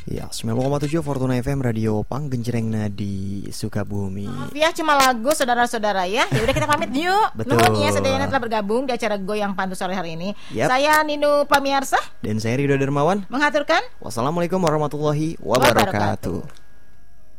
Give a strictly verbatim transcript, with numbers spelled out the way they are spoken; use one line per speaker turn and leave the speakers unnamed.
Ya, sembilan puluh koma tujuh Fortuna F M Radio Panggencerengna di Sukabumi.
Maaf ya, cuma lagu saudara-saudara ya. Ya udah kita pamit yuk.
Betul.
Nuhun ya sedayana telah bergabung di acara Goyang Pantu sore hari ini.
Yap.
Saya Ninu Pamiarsa
Dan saya Ridho Dermawan
menghaturkan.
Wassalamualaikum warahmatullahi wabarakatuh.